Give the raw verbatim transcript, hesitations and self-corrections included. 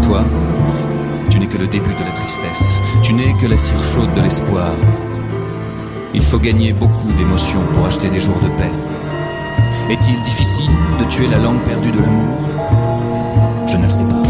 toi, tu n'es que le début de la tristesse, tu n'es que la cire chaude de l'espoir. Il faut gagner beaucoup d'émotions pour acheter des jours de paix. Est-il difficile de tuer la langue perdue de l'amour ? Je ne le sais pas.